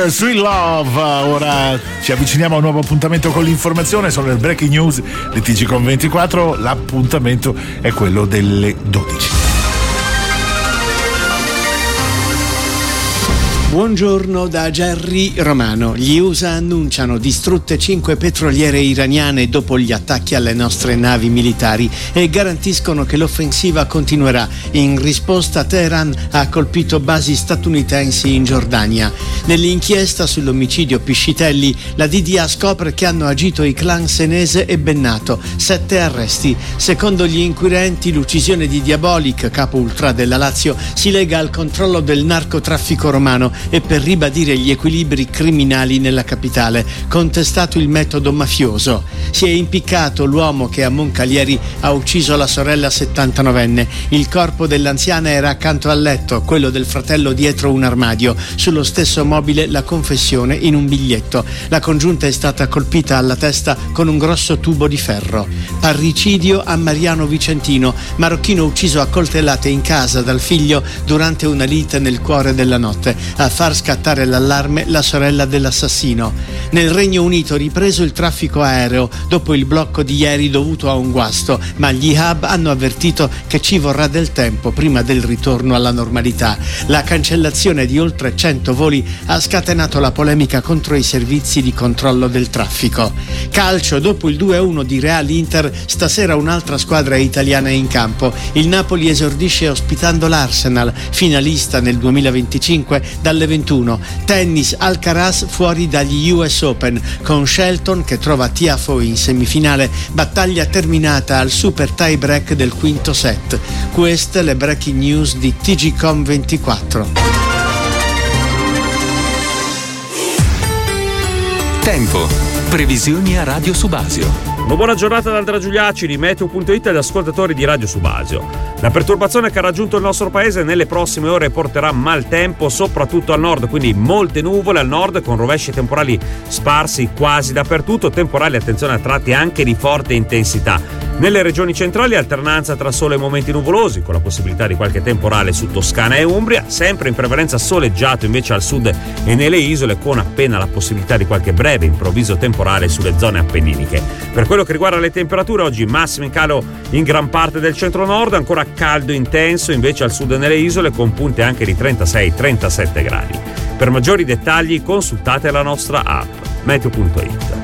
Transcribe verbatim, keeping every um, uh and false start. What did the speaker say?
Sweet Love. Ora ci avviciniamo a un nuovo appuntamento con l'informazione. Sono le breaking news di T G Com ventiquattro. L'appuntamento è quello delle dodici. Buongiorno da Gerry Romano. Gli U S A annunciano distrutte cinque petroliere iraniane dopo gli attacchi alle nostre navi militari e garantiscono che l'offensiva continuerà. In risposta, Teheran ha colpito basi statunitensi in Giordania. Nell'inchiesta sull'omicidio Piscitelli, la D D A scopre che hanno agito i clan Senese e Bennato. Sette arresti. Secondo gli inquirenti, l'uccisione di Diabolik, capo ultra della Lazio, si lega al controllo del narcotraffico romano e per ribadire gli equilibri criminali nella capitale, contestato il metodo mafioso. Si è impiccato l'uomo che a Moncalieri ha ucciso la sorella settantanovenne. Il corpo dell'anziana era accanto al letto, quello del fratello dietro un armadio. Sullo stesso mobile la confessione in un biglietto. La congiunta è stata colpita alla testa con un grosso tubo di ferro. Parricidio a Mariano Vicentino, marocchino ucciso a coltellate in casa dal figlio durante una lite nel cuore della notte. A far scattare l'allarme la sorella dell'assassino. Nel Regno Unito ripreso il traffico aereo dopo il blocco di ieri dovuto a un guasto, ma gli hub hanno avvertito che ci vorrà del tempo prima del ritorno alla normalità. La cancellazione di oltre cento voli ha scatenato la polemica contro i servizi di controllo del traffico. Calcio, dopo il due a uno di Real-Inter, stasera un'altra squadra italiana è in campo. Il Napoli esordisce ospitando l'Arsenal, finalista nel duemilaventicinque dalle ventuno. Tennis, Alcaraz fuori dagli U S Open, con Shelton che trova Tiafoe in semifinale, battaglia terminata al super tie break del quinto set. Queste le breaking news di T G Com ventiquattro. Tempo. Previsioni a Radio Subasio. Una buona giornata da Andrea Giuliacci di Meteo punto it e agli ascoltatori di Radio Subasio. La perturbazione che ha raggiunto il nostro paese nelle prossime ore porterà maltempo soprattutto al nord, quindi molte nuvole al nord con rovesci temporali sparsi quasi dappertutto, temporali, attenzione, a tratti anche di forte intensità. Nelle regioni centrali alternanza tra sole e momenti nuvolosi, con la possibilità di qualche temporale su Toscana e Umbria, sempre in prevalenza soleggiato invece al sud e nelle isole, con appena la possibilità di qualche breve improvviso temporale sulle zone appenniniche. Per quello che riguarda le temperature, oggi massimo in calo in gran parte del centro-nord, ancora caldo intenso invece al sud e nelle isole, con punte anche di trentasei trentasette gradi. Per maggiori dettagli consultate la nostra app Meteo punto it.